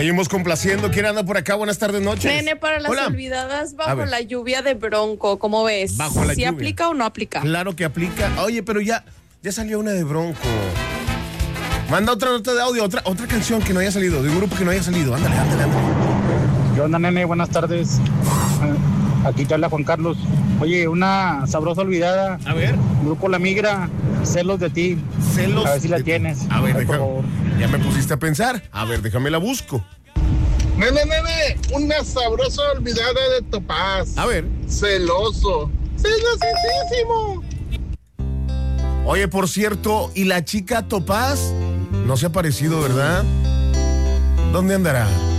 Seguimos complaciendo. ¿Quién anda por acá? Buenas tardes, noches. Nene, para las Hola. olvidadas bajo la lluvia de Bronco, ¿cómo ves? Bajo la ¿Sí lluvia. aplica o no aplica? Claro que aplica. Oye, pero ya salió una de Bronco. Manda otra nota de audio, otra canción que no haya salido, de un grupo que no haya salido. Ándale. ¿Qué onda, nene? Buenas tardes. Aquí te habla Juan Carlos. Oye, una sabrosa olvidada. A ver. Grupo La Migra, Celos de ti. Celos. A ver si la de- tienes. A ver, Ay, por favor. ya me pusiste a pensar. A ver, déjame la busco. Nene, una sabrosa olvidada de Topaz. A ver. Celoso. Celosísimo. Oye, por cierto, ¿y la chica Topaz? No se ha aparecido, ¿verdad? ¿Dónde andará?